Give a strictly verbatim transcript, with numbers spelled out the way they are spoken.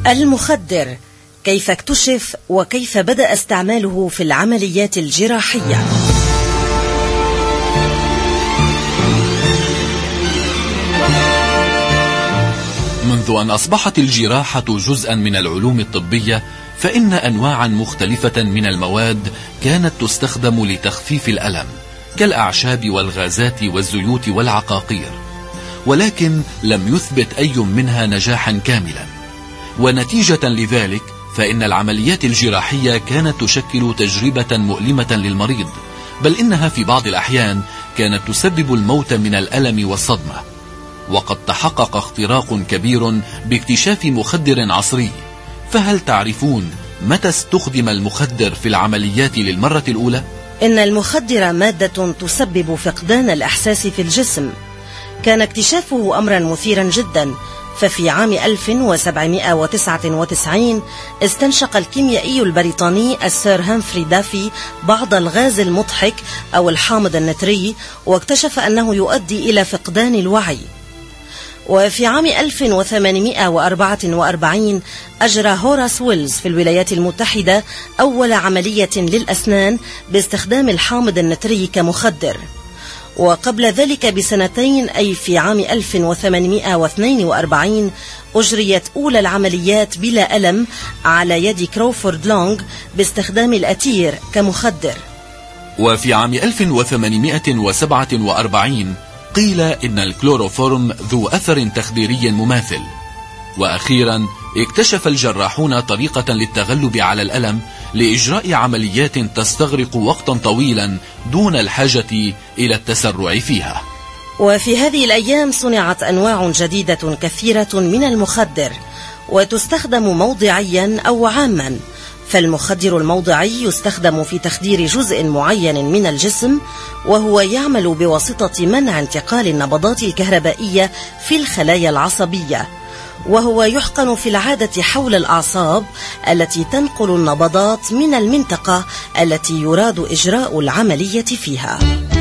المخدر، كيف اكتشف وكيف بدأ استعماله في العمليات الجراحية؟ منذ أن أصبحت الجراحة جزءا من العلوم الطبية، فإن أنواعا مختلفة من المواد كانت تستخدم لتخفيف الألم، كالأعشاب والغازات والزيوت والعقاقير، ولكن لم يثبت أي منها نجاحا كاملا. ونتيجة لذلك فإن العمليات الجراحية كانت تشكل تجربة مؤلمة للمريض، بل إنها في بعض الأحيان كانت تسبب الموت من الألم والصدمة. وقد تحقق اختراق كبير باكتشاف مخدر عصري، فهل تعرفون متى استخدم المخدر في العمليات للمرة الأولى؟ إن المخدر مادة تسبب فقدان الإحساس في الجسم. كان اكتشافه أمرا مثيرا جدا، ففي عام ألف وسبعمائة وتسعة وتسعين استنشق الكيميائي البريطاني السير هامفري دافي بعض الغاز المضحك أو الحامض النتري، واكتشف أنه يؤدي إلى فقدان الوعي. وفي عام ألف وثمانمائة وأربعة وأربعين أجرى هوراس ويلز في الولايات المتحدة أول عملية للأسنان باستخدام الحامض النتري كمخدر. وقبل ذلك بسنتين، أي في عام ألف وثمانمائة واثنين وأربعين، أجريت أولى العمليات بلا ألم على يد كروفورد لونغ باستخدام الأتير كمخدر. وفي عام ألف وثمانمائة وسبعة وأربعين قيل إن الكلوروفورم ذو أثر تخديري مماثل. وأخيرا اكتشف الجراحون طريقة للتغلب على الألم لإجراء عمليات تستغرق وقتا طويلا دون الحاجة إلى التسرع فيها. وفي هذه الأيام صنعت أنواع جديدة كثيرة من المخدر، وتستخدم موضعيا أو عاما. فالمخدر الموضعي يستخدم في تخدير جزء معين من الجسم، وهو يعمل بواسطة منع انتقال النبضات الكهربائية في الخلايا العصبية، وهو يحقن في العادة حول الأعصاب التي تنقل النبضات من المنطقة التي يراد إجراء العملية فيها.